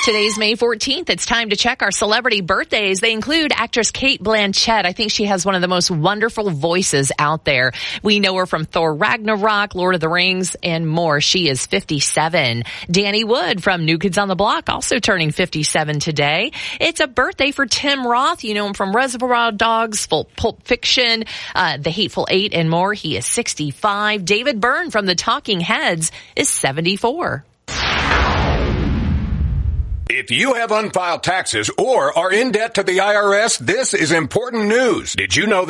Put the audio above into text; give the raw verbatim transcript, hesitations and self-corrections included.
Today's May fourteenth. It's time to check our celebrity birthdays. They include actress Cate Blanchett. I think she has one of the most wonderful voices out there. We know her from Thor Ragnarok, Lord of the Rings, and more. She is fifty-seven. Danny Wood from New Kids on the Block, also turning fifty-seven today. It's a birthday for Tim Roth. You know him from Reservoir Dogs, Pulp Fiction, uh, The Hateful Eight, and more. He is sixty-five. David Byrne from the Talking Heads is seventy-four. If you have unfiled taxes or are in debt to the I R S, this is important news. Did you know that